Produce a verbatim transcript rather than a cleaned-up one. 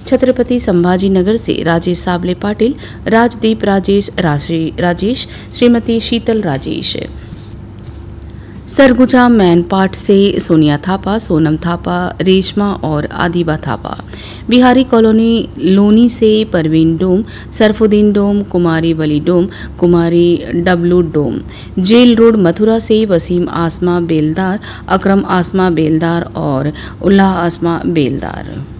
छत्रपति संभाजी नगर से राजेश साबले पाटिल, राजदीप राजेश, राजेश, श्रीमती शीतल राजेश। सरगुजा मैनपाट से सोनिया थापा, सोनम थापा, रेशमा और आदिबा थापा। बिहारी कॉलोनी लोनी से परवीन डोम, सरफुद्दीन डोम, कुमारी वली डोम, कुमारी डब्लू डोम। जेल रोड मथुरा से वसीम आसमा बेलदार, अकरम आसमा बेलदार और उल्लाह आसमा बेलदार।